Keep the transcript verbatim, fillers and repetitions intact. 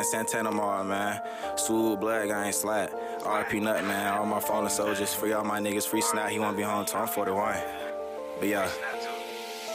Santana Mall, man. Swoop, Blood, I ain't slat. R P Nut, man. All my fallen soldiers, free all my niggas, free Snap. He won't be home till I'm forty-one. But yeah.